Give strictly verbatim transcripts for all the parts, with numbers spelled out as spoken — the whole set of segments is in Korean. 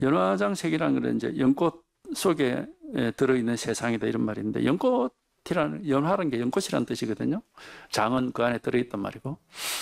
연화장 색이라는 건 이제 연꽃 속에 들어있는 세상이다 이런 말인데, 연꽃이라는, 연화라는 게 연꽃이라는 뜻이거든요. 장은 그 안에 들어있단 말이고.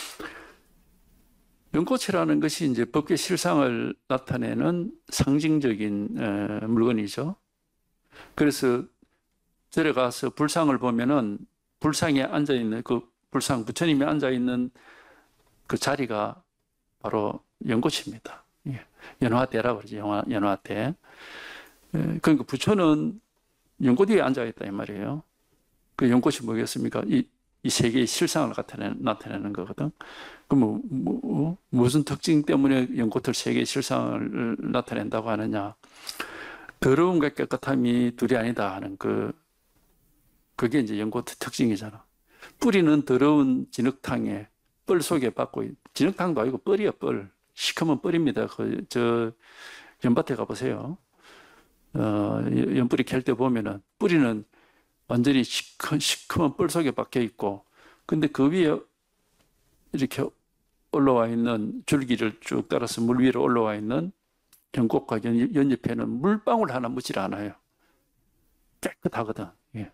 연꽃이라는 것이 이제 법계 실상을 나타내는 상징적인 에, 물건이죠. 그래서 절에 가서 불상을 보면은 불상에 앉아있는 그 불상, 부처님이 앉아있는 그 자리가 바로 연꽃입니다. 연화대라고 그러죠. 연화, 연화대. 그러니까 부처는 연꽃 위에 앉아있다 이 말이에요. 그 연꽃이 뭐겠습니까? 이, 이 세계의 실상을 나타내는, 나타내는 거거든. 그럼 뭐, 뭐, 무슨 특징 때문에 연꽃을 세계의 실상을 나타낸다고 하느냐? 더러움과 깨끗함이 둘이 아니다 하는 그, 그게 이제 연꽃의 특징이잖아. 뿌리는 더러운 진흙탕에 뻘 속에 받고, 진흙탕도 아니고 뻘이야, 뻘. 시커먼 뻘입니다. 그, 저, 연밭에 가보세요. 어, 연뿌리 캘 때 보면은, 뿌리는 완전히 시커, 시커먼 뻘 속에 박혀 있고, 근데 그 위에 이렇게 올라와 있는 줄기를 쭉 따라서 물 위로 올라와 있는 연꽃과 연, 연잎에는 물방울 하나 묻질 않아요. 깨끗하거든. 예.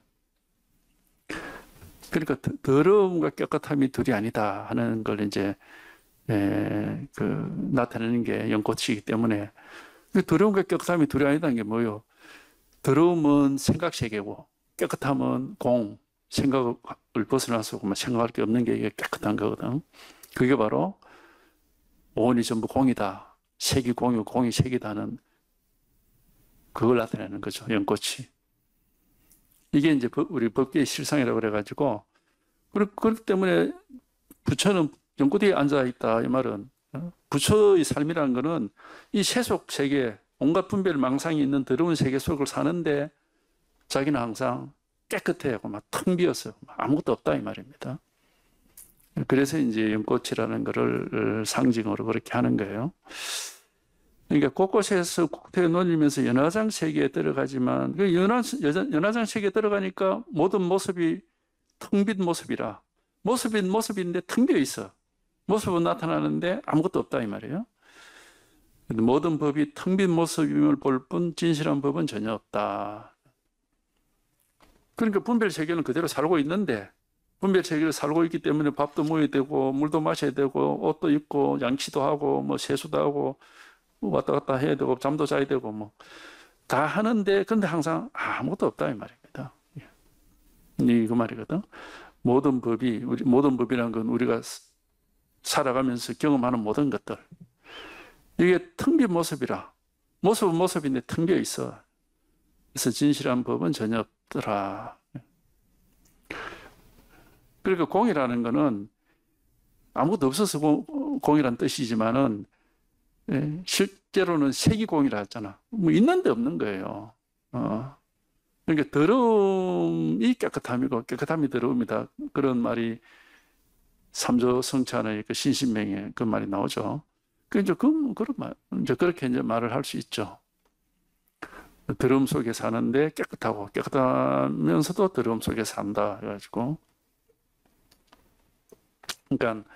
그러니까 더러움과 깨끗함이 둘이 아니다 하는 걸 이제 에, 그 나타내는 게 연꽃이기 때문에, 더러움과 깨끗함이 둘이 아니다는 게 뭐예요? 더러움은 생각 세계고 깨끗함은 공, 생각을 벗어나서 생각할 게 없는 게 깨끗한 거거든. 그게 바로 오온이 전부 공이다, 색이 공이고 공이 색이다는 그걸 나타내는 거죠, 연꽃이. 이게 이제 우리 법계의 실상이라고 그래가지고, 그렇기 때문에 부처는 연꽃 위에 앉아있다 이 말은, 부처의 삶이라는 거는 이 세속 세계, 온갖 분별 망상이 있는 더러운 세계 속을 사는데 자기는 항상 깨끗해하고 막 텅 비어서 아무것도 없다 이 말입니다. 그래서 이제 연꽃이라는 거를 상징으로 그렇게 하는 거예요. 그러니까 곳곳에서 국토에 놀리면서 연화장 세계에 들어가지만, 그 연화, 연화장 세계에 들어가니까 모든 모습이 텅 빈 모습이라, 모습인 모습인데 텅 비어 있어. 모습은 나타나는데 아무것도 없다 이 말이에요. 모든 법이 텅 빈 모습임을 볼 뿐 진실한 법은 전혀 없다. 그러니까 분별 세계는 그대로 살고 있는데, 분별 세계를 살고 있기 때문에 밥도 먹어야 되고 물도 마셔야 되고 옷도 입고 양치도 하고 뭐 세수도 하고 왔다 갔다 해야 되고 잠도 자야 되고 뭐 다 하는데, 근데 항상 아무것도 없다 이 말입니다. 이 그 말이거든. 모든 법이, 우리 모든 법이라는 건 우리가 살아가면서 경험하는 모든 것들, 이게 텅 빈 모습이라, 모습은 모습인데 텅 비어 있어. 그래서 진실한 법은 전혀 없더라. 그러니까 공이라는 거는 아무것도 없어서 공, 공이란 뜻이지만은, 예, 실제로는 색이 공이라 했잖아. 뭐 있는데 없는 거예요. 어. 그러니까 더러움이 깨끗함이고 깨끗함이 더러움이다, 그런 말이 삼조 성찬의 그 신신명에 그 말이 나오죠. 그 이제 그 그런 말, 이제 그렇게 이제 말을 할 수 있죠. 더러움 속에 사는데 깨끗하고 깨끗하면서도 더러움 속에 산다 해가지고, 그러니까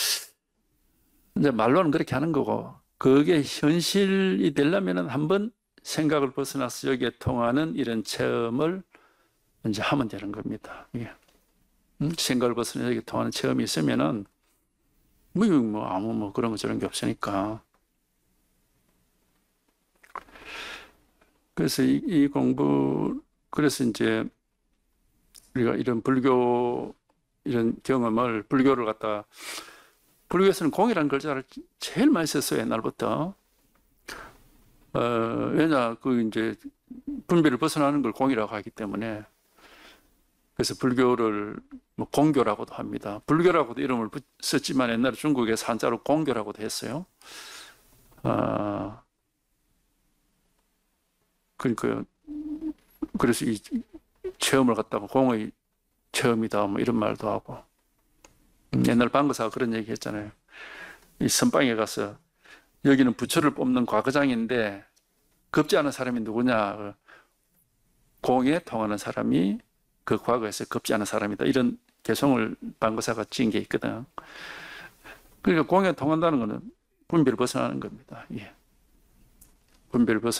이제 말로는 그렇게 하는 거고, 그게 현실이 되려면은 한번 생각을 벗어나서 여기에 통하는 이런 체험을 이제 하면 되는 겁니다. 예. 음? 생각을 벗어나서 여기에 통하는 체험이 있으면은 뭐, 뭐 아무 뭐 그런 거 저런 게 없으니까. 그래서 이, 이 공부, 그래서 이제 우리가 이런 불교, 이런 경험을, 불교를 갖다, 불교에서는 공이라는 글자를 제일 많이 썼어요, 옛날부터. 어, 왜냐, 그 이제 분별을 벗어나는 걸 공이라고 하기 때문에. 그래서 불교를 뭐 공교라고도 합니다. 불교라고도 이름을 썼지만 옛날에 중국에서 한자로 공교라고도 했어요. 어, 그러니까, 그래서 이 체험을 갖다가 공의 체험이다, 뭐 이런 말도 하고. 옛날 방거사가 그런 얘기 했잖아요. 이 선방에 가서 여기는 부처를 뽑는 과거장인데 겁지 않은 사람이 누구냐? 공에 통하는 사람이 그 과거에서 겁지 않은 사람이다, 이런 개성을 방거사가 지은 게 있거든. 그러니까 공에 통한다는 것은 분별을 벗어나는 겁니다. 예. 분별을 벗어